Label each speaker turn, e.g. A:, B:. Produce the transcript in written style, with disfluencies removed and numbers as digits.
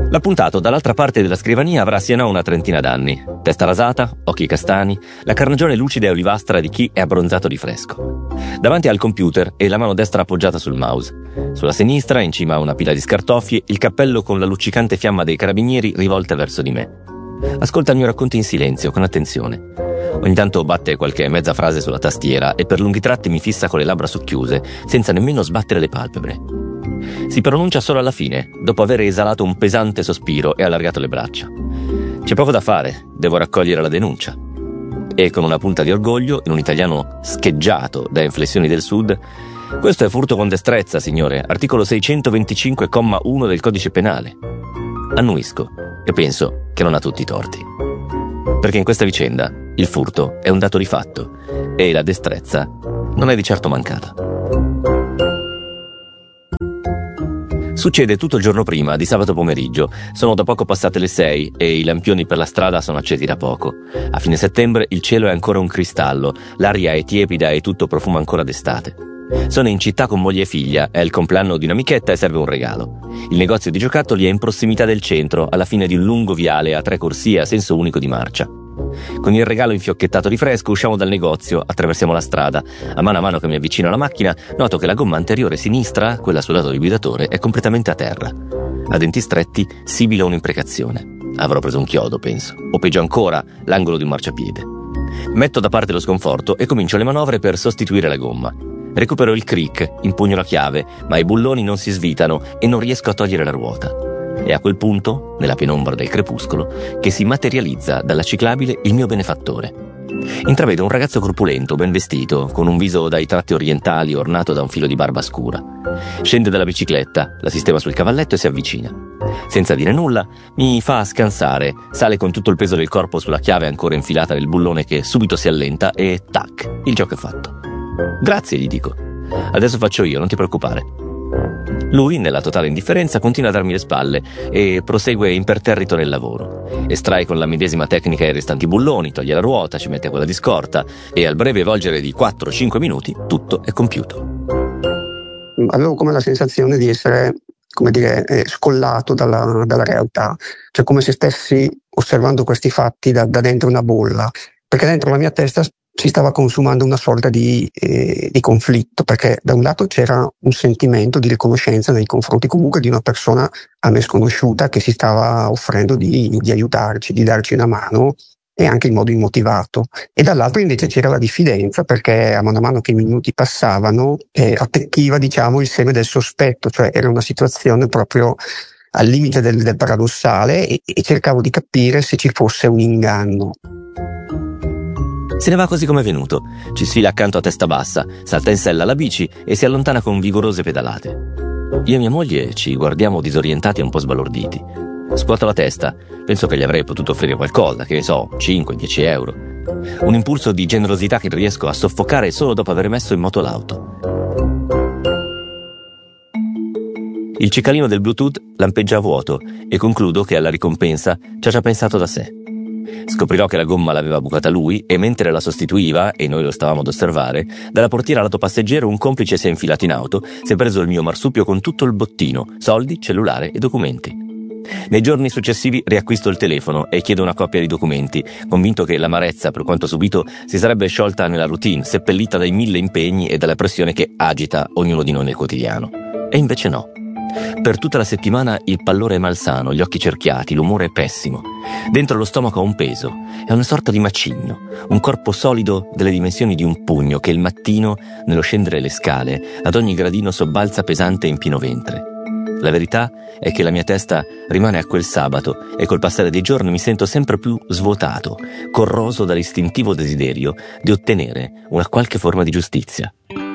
A: L'appuntato dall'altra parte della scrivania avrà sì e no una trentina d'anni. Testa rasata, occhi castani, la carnagione lucida e olivastra di chi è abbronzato di fresco. Davanti al computer e la mano destra appoggiata sul mouse. Sulla sinistra, in cima a una pila di scartoffie, il cappello con la luccicante fiamma dei carabinieri rivolta verso di me. Ascolta il mio racconto in silenzio, con attenzione. Ogni tanto batte qualche mezza frase sulla tastiera e per lunghi tratti mi fissa con le labbra socchiuse, senza nemmeno sbattere le palpebre. Si pronuncia solo alla fine, dopo aver esalato un pesante sospiro e allargato le braccia. C'è poco da fare, devo raccogliere la denuncia. E con una punta di orgoglio, in un italiano scheggiato da inflessioni del sud: questo è furto con destrezza, signore, articolo 625,1 del codice penale. Annuisco e penso che non ha tutti i torti. Perché in questa vicenda il furto è un dato di fatto e la destrezza non è di certo mancata. Succede tutto il giorno prima, di sabato pomeriggio. Sono da poco passate le 6 e i lampioni per la strada sono accesi da poco. A fine settembre il cielo è ancora un cristallo, l'aria è tiepida e tutto profuma ancora d'estate. Sono in città con moglie e figlia, è il compleanno di un'amichetta e serve un regalo. Il negozio di giocattoli è in prossimità del centro, alla fine di un lungo viale a 3 corsie a senso unico di marcia. Con il regalo infiocchettato di fresco usciamo dal negozio, attraversiamo la strada. A mano che mi avvicino alla macchina, noto che la gomma anteriore sinistra, quella sul lato del guidatore, è completamente a terra. A denti stretti sibila un'imprecazione. Avrò preso un chiodo, penso. O peggio ancora, l'angolo di un marciapiede. Metto da parte lo sconforto e comincio le manovre per sostituire la gomma. Recupero il crick, impugno la chiave, ma i bulloni non si svitano e non riesco a togliere la ruota. È a quel punto, nella penombra del crepuscolo, che si materializza dalla ciclabile il mio benefattore. Intravedo un ragazzo corpulento, ben vestito, con un viso dai tratti orientali ornato da un filo di barba scura. Scende dalla bicicletta, la sistema sul cavalletto e si avvicina. Senza dire nulla, mi fa scansare, sale con tutto il peso del corpo sulla chiave ancora infilata nel bullone che subito si allenta e tac, il gioco è fatto. Grazie, gli dico. Adesso faccio io, non ti preoccupare. Lui, nella totale indifferenza, continua a darmi le spalle e prosegue imperterrito nel lavoro. Estrae con la medesima tecnica i restanti bulloni, toglie la ruota, ci mette quella di scorta e al breve volgere di 4-5 minuti tutto è compiuto.
B: Avevo come la sensazione di essere, scollato dalla realtà, cioè come se stessi osservando questi fatti da dentro una bolla, perché dentro la mia testa si stava consumando una sorta di conflitto, perché da un lato c'era un sentimento di riconoscenza nei confronti comunque di una persona a me sconosciuta che si stava offrendo di aiutarci, di darci una mano, e anche in modo immotivato, e dall'altro invece c'era la diffidenza, perché a mano che i minuti passavano attecchiva il seme del sospetto, cioè era una situazione proprio al limite del paradossale e cercavo di capire se ci fosse un inganno.
A: Se ne va così come è venuto, ci sfila accanto a testa bassa, salta in sella alla bici e si allontana con vigorose pedalate. Io e mia moglie ci guardiamo disorientati e un po' sbalorditi. Scuoto la testa, penso che gli avrei potuto offrire qualcosa, che ne so, 5-10 euro. Un impulso di generosità che riesco a soffocare solo dopo aver messo in moto l'auto. Il cicalino del Bluetooth lampeggia a vuoto e concludo che alla ricompensa ci ha già pensato da sé. Scoprirò che la gomma l'aveva bucata lui e mentre la sostituiva, e noi lo stavamo ad osservare, dalla portiera lato passeggero un complice si è infilato in auto, si è preso il mio marsupio con tutto il bottino, soldi, cellulare e documenti. Nei giorni successivi riacquisto il telefono e chiedo una coppia di documenti, convinto che l'amarezza per quanto subito si sarebbe sciolta nella routine, seppellita dai 1000 impegni e dalla pressione che agita ognuno di noi nel quotidiano. E invece no. Per tutta la settimana il pallore è malsano, gli occhi cerchiati, l'umore è pessimo. Dentro lo stomaco ha un peso, è una sorta di macigno, un corpo solido delle dimensioni di un pugno che il mattino, nello scendere le scale, ad ogni gradino sobbalza pesante in pieno ventre. La verità è che la mia testa rimane a quel sabato e col passare dei giorni mi sento sempre più svuotato, corroso dall'istintivo desiderio di ottenere una qualche forma di giustizia.